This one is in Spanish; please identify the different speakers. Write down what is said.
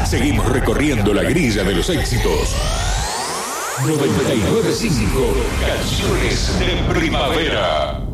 Speaker 1: Seguimos recorriendo la grilla de los éxitos. 99.5 Canciones de Primavera.